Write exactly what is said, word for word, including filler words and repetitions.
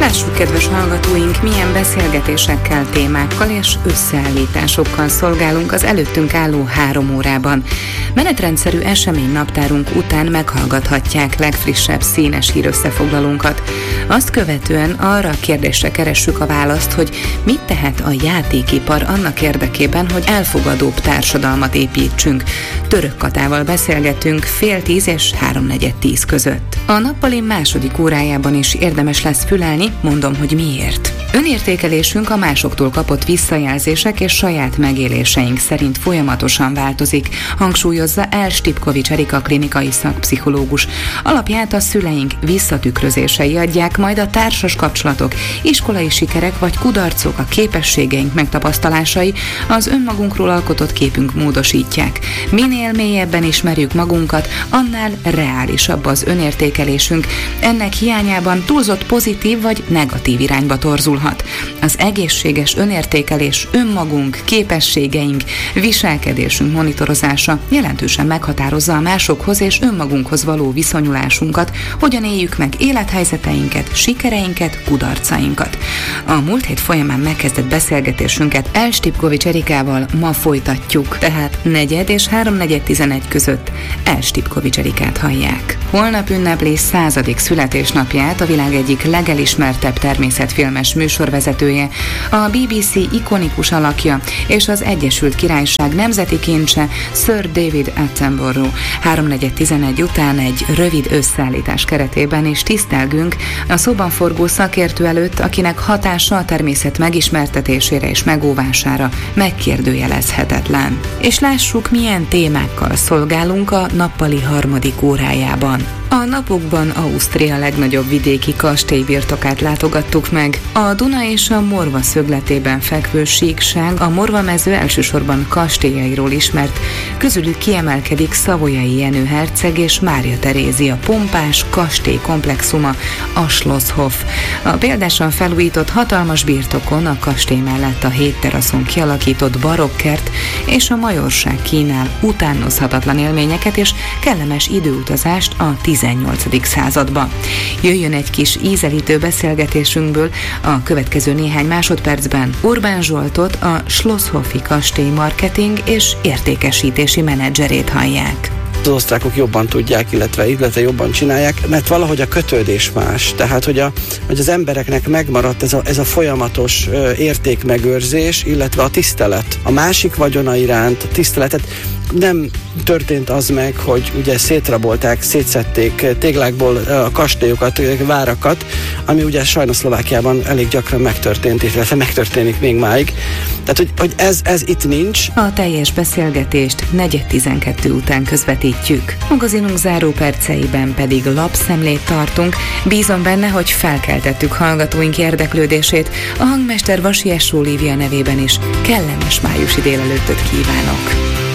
Lássuk, kedves hallgatóink, milyen beszélgetésekkel, témákkal és összeállításokkal szolgálunk az előttünk álló három órában. Menetrendszerű eseménynaptárunk után meghallgathatják legfrissebb színes hírösszefoglalónkat. Azt követően arra a kérdésre keressük a választ, hogy mit tehet a játékipar annak érdekében, hogy elfogadóbb társadalmat építsünk. Török Katával beszélgetünk fél tíz és háromnegyed tíz között. A nappali második órájában is érdemes lesz fülelni, mondom, hogy miért. Önértékelésünk a másoktól kapott visszajelzések és saját megéléseink szerint folyamatosan változik, hangsúlyozza El Stipkovics Erika klinikai szakpszichológus. Alapját a szüleink visszatükrözései adják, majd a társas kapcsolatok, iskolai sikerek vagy kudarcok, a képességeink megtapasztalásai az önmagunkról alkotott képünk módosítják. Minél mélyebben ismerjük magunkat, annál reálisabb az önértékelésünk. Ennek hiányában túlzott pozitív vagy negatív irányba torzul. Az egészséges önértékelés önmagunk, képességeink, viselkedésünk monitorozása jelentősen meghatározza a másokhoz és önmagunkhoz való viszonyulásunkat, hogyan éljük meg élethelyzeteinket, sikereinket, kudarcainkat. A múlt hét folyamán megkezdett beszélgetésünket El Stipkovics Erikával ma folytatjuk, tehát negyed és háromnegyed tizenegy között El Stipkovics Erikát hallják. Holnap ünnepli századik születésnapját a világ egyik legelismertebb természetfilmes műsorvezetője, a bé bé cé ikonikus alakja és az Egyesült Királyság nemzeti kincse Sir David Attenborough. háromnegyed tizenegy után egy rövid összeállítás keretében is tisztelgünk a szóban forgó szakértő előtt, akinek hatása a természet megismertetésére és megóvására megkérdőjelezhetetlen. És lássuk, milyen témákkal szolgálunk a nappali harmadik órájában. A napokban Ausztria legnagyobb vidéki kastélybirtokát látogattuk meg. A Duna és a Morva szögletében fekvő síkság, a Morva mező elsősorban kastélyairól ismert, közülük kiemelkedik Savoyai Jenő herceg és Mária Terézia pompás kastélykomplexuma, a Schlosshof. A példásan felújított hatalmas birtokon a kastély mellett a hét teraszon kialakított barokkert és a majorság kínál utánozhatatlan élményeket és kellemes időutazást a tizennyolcadik századba. Jöjjön egy kis ízelítő beszélgetésünkből a következő néhány másodpercben. Orbán Zsoltot, a Schlosshofi kastély marketing és értékesítési menedzserét hallják. Az osztrákok jobban tudják, illetve, illetve jobban csinálják, mert valahogy a kötődés más. Tehát, hogy, a, hogy az embereknek megmaradt ez a, ez a folyamatos ö, értékmegőrzés, illetve a tisztelet. A másik vagyona iránt, a tiszteletet nem történt az meg, hogy ugye szétrabolták, szétszedték téglákból a kastélyokat, várakat, ami ugye sajnos Szlovákiában elég gyakran megtörtént, illetve megtörténik még máig. Tehát, hogy, hogy ez, ez itt nincs. A teljes beszélgetést negyed tizenkettő után közvetítjük. Magazinunk záró perceiben pedig lapszemlét tartunk. Bízom benne, hogy felkeltettük hallgatóink érdeklődését. A hangmester Vasi Olivia nevében is kellemes májusi délelőttöt kívánok.